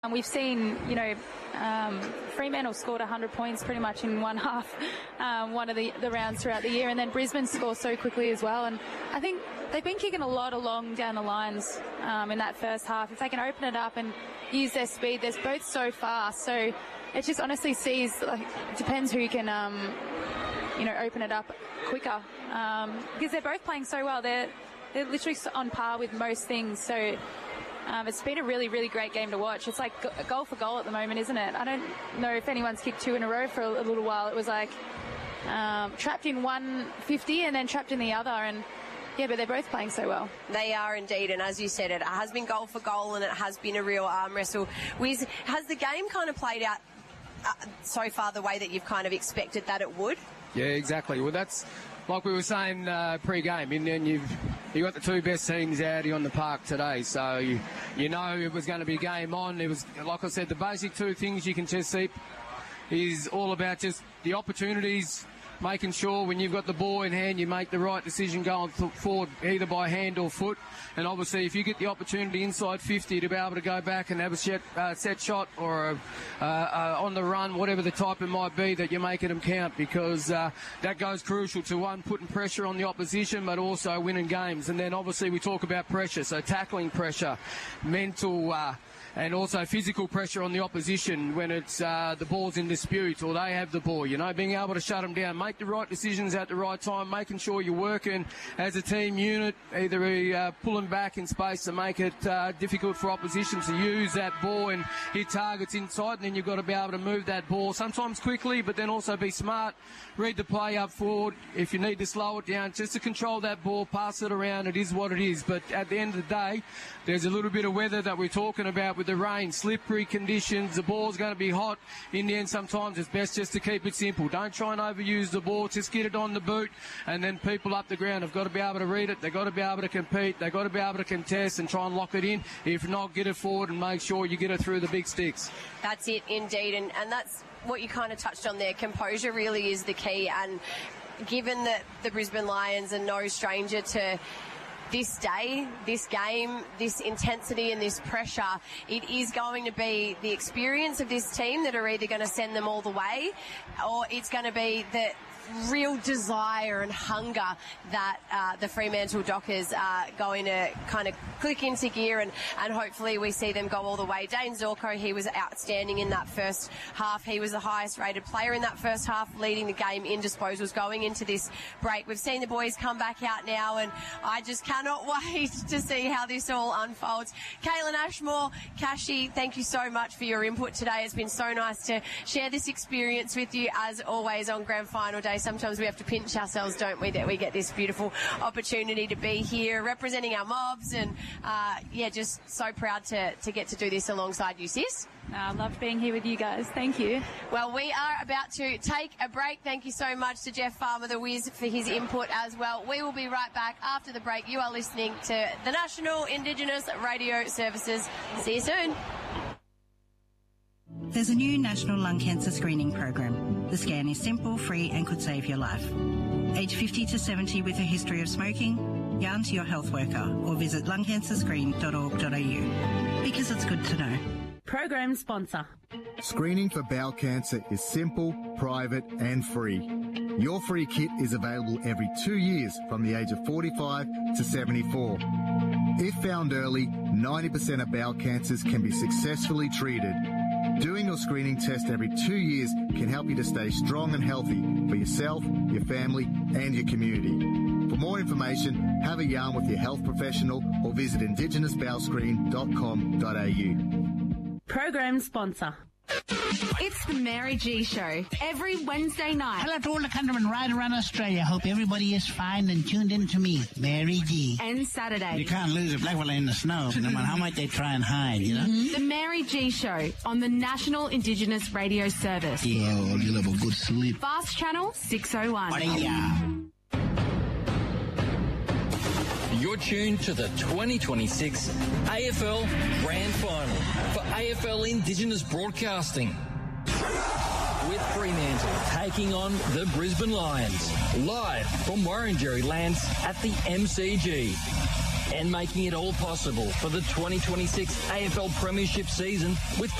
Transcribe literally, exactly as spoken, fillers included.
And we've seen, you know, um, Fremantle scored one hundred points pretty much in one half, um, one of the, the rounds throughout the year, and then Brisbane scored so quickly as well. And I think they've been kicking a lot along down the lines um, in that first half. If they can open it up and use their speed, they're both so fast. So it just honestly sees, like, it depends who can, um, you know, open it up quicker, um, because they're both playing so well. They're they're literally on par with most things. So. Um, it's been a really, really great game to watch. It's like a goal for goal at the moment, isn't it? I don't know if anyone's kicked two in a row for a, a little while. It was like um, trapped in one fifty and then trapped in the other. And, yeah, but they're both playing so well. They are indeed. And as you said, it has been goal for goal and it has been a real arm wrestle. Wiz, has the game kind of played out uh, so far the way that you've kind of expected that it would? Yeah, exactly. Well, that's like we were saying uh, pre-game, and then you've you got the two best teams out here on the park today, so you, you know it was going to be game on. It was, like I said, the basic two things you can just see is all about just the opportunities, making sure when you've got the ball in hand you make the right decision going forward, either by hand or foot. And obviously if you get the opportunity inside fifty to be able to go back and have a set, uh, set shot or a, uh, uh, on the run, whatever the type it might be, that you're making them count, because uh, that goes crucial to, one, putting pressure on the opposition, but also winning games. And then obviously we talk about pressure, so tackling pressure, mental uh, and also physical pressure on the opposition when it's uh, the ball's in dispute or they have the ball, you know, being able to shut them down, make the right decisions at the right time, making sure you're working as a team unit, either uh, pulling back in space to make it uh, difficult for opposition to use that ball and hit targets inside, and then you've got to be able to move that ball sometimes quickly, but then also be smart, read the play up forward. If you need to slow it down, just to control that ball, pass it around, it is what it is. But at the end of the day, there's a little bit of weather that we're talking about with the rain, slippery conditions, the ball's going to be hot. In the end, sometimes it's best just to keep it simple. Don't try and overuse the ball, just get it on the boot, and then people up the ground have got to be able to read it, they've got to be able to compete, they've got to be able to contest and try and lock it in. If not, get it forward and make sure you get it through the big sticks. That's it, indeed, and, and that's what you kind of touched on there. Composure really is the key, and given that the Brisbane Lions are no stranger to this day, this game, this intensity and this pressure, it is going to be the experience of this team that are either going to send them all the way, or it's going to be the real desire and hunger that uh, the Fremantle Dockers are going to kind of click into gear, and, and hopefully we see them go all the way. Dane Zorko, he was outstanding in that first half. He was the highest rated player in that first half, leading the game in disposals going into this break. We've seen the boys come back out now, and I just cannot wait to see how this all unfolds. Kaylen Ashmore, Kashi, thank you so much for your input today. It's been so nice to share this experience with you, as always, on Grand Final Day. Sometimes we have to pinch ourselves, don't we, that we get this beautiful opportunity to be here representing our mobs, and uh, yeah, just so proud to, to get to do this alongside you, sis. I loved being here with you guys. Thank you. Well, we are about to take a break. Thank you so much to Jeff Farmer, the Wiz, for his input as well. We will be right back after the break. You are listening to the National Indigenous Radio Services. See you soon. There's a new National Lung Cancer Screening Program. The scan is simple, free and could save your life. Age fifty to seventy with a history of smoking? Yarn to your health worker or visit lung cancer screen dot org dot a u, because it's good to know. Program sponsor. Screening for bowel cancer is simple, private and free. Your free kit is available every two years from the age of forty-five to seventy-four. If found early, ninety percent of bowel cancers can be successfully treated. Doing your screening test every two years can help you to stay strong and healthy for yourself, your family and your community. For more information, have a yarn with your health professional or visit indigenous bowel screen dot com dot a u. Program sponsor. It's the Mary G Show every Wednesday night. Hello to all the countrymen right around Australia. Hope everybody is fine and tuned in to me, Mary G. And Saturday. You can't lose a black fella in the snow, no matter how much they try and hide, you know. Mm-hmm. The Mary G Show on the National Indigenous Radio Service. Yeah, well, you'll have a good sleep. Fast Channel six oh one. Yeah. You're tuned to the twenty twenty-six A F L Grand Final for A F L Indigenous Broadcasting, with Fremantle taking on the Brisbane Lions, live from Warrendjeri lands at the M C G. and making it all possible for the twenty twenty-six A F L Premiership season with